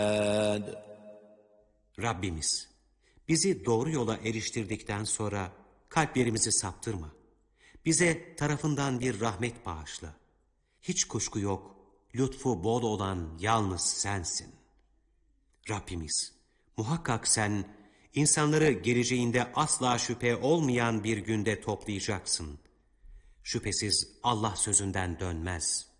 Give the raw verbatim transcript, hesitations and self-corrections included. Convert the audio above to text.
Rabbimiz, bizi doğru yola eriştirdikten sonra kalplerimizi saptırma. Bize tarafından bir rahmet bağışla. Hiç kuşku yok, lütfu bol olan yalnız sensin. Rabbimiz, muhakkak sen insanları geleceğinde asla şüphe olmayan bir günde toplayacaksın. Şüphesiz Allah sözünden dönmez.